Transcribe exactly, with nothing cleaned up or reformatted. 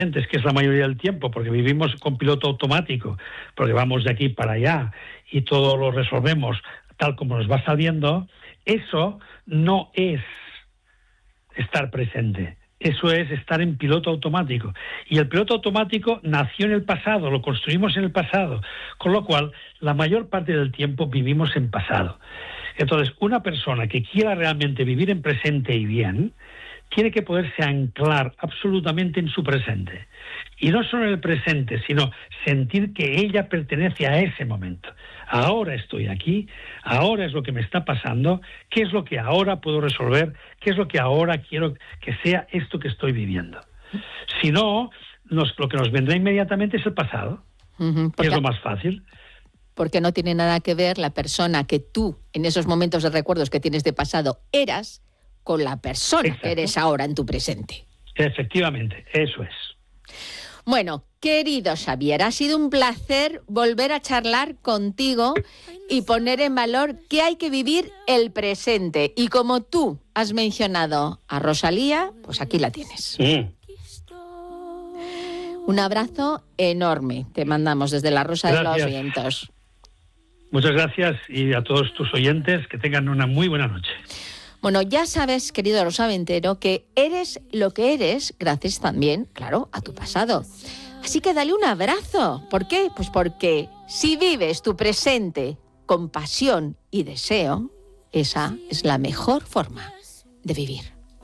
que es la mayoría del tiempo, porque vivimos con piloto automático, porque vamos de aquí para allá y todo lo resolvemos tal como nos va saliendo, eso no es estar presente. Eso es estar en piloto automático. Y el piloto automático nació en el pasado, lo construimos en el pasado, con lo cual la mayor parte del tiempo vivimos en pasado. Entonces, una persona que quiera realmente vivir en presente y bien, tiene que poderse anclar absolutamente en su presente. Y no solo en el presente, sino sentir que ella pertenece a ese momento. Ahora estoy aquí, ahora es lo que me está pasando, qué es lo que ahora puedo resolver, qué es lo que ahora quiero que sea esto que estoy viviendo. Si no, nos, lo que nos vendrá inmediatamente es el pasado, uh-huh, que es lo más fácil. Porque no tiene nada que ver la persona que tú, en esos momentos de recuerdos que tienes de pasado, eras, con la persona Exacto. que eres ahora en tu presente. Efectivamente, eso es. Bueno, querido Xavier, ha sido un placer volver a charlar contigo y poner en valor que hay que vivir el presente. Y como tú has mencionado a Rosalía, pues aquí la tienes. Sí. Un abrazo enorme te mandamos desde la Rosa gracias. de los Vientos. Muchas gracias y a todos tus oyentes que tengan una muy buena noche. Bueno, ya sabes, querido rosaventero, que eres lo que eres gracias también, claro, a tu pasado. Así que dale un abrazo. ¿Por qué? Pues porque si vives tu presente con pasión y deseo, esa es la mejor forma de vivir.